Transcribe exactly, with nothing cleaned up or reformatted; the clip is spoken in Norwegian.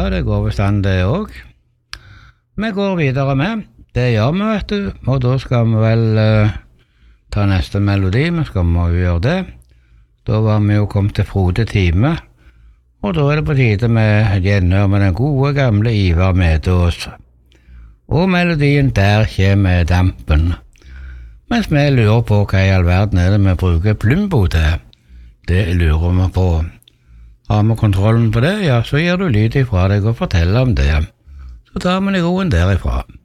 Ja, det går visst an det også. Vi går videre med. Det gjør vi, vet du. Og da skal vi vel uh, ta neste melodi. Vi skal må jo gjøre det. Da var vi jo kommet til Frode time. Og da er det på tide med gjenhør med den gode gamle Ivar Medås. Og melodien Der kommer dampen. Mens vi lurer på hva i all verden er det vi bruker Plumbo til. Det lurer vi på. Har vi kontrollen på det, ja, så gir du lyd ifra deg og forteller om det. Så tar vi roen derifra.